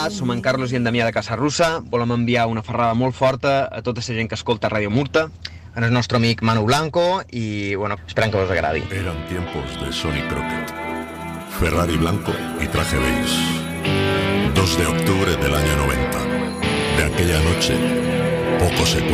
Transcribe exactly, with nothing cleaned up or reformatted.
Hola, som en Carlos i en Damià de Casarussa. Volem enviar una ferrada molt forta a tota la gent que escolta Radio Murta, en el nostre amic Manu Blanco, i bueno, esperem que us agradi. Eran tiempos de Sonny Crockett, Ferrari blanco y traje beige. dos de octubre del año noventa. De aquella noche, poco se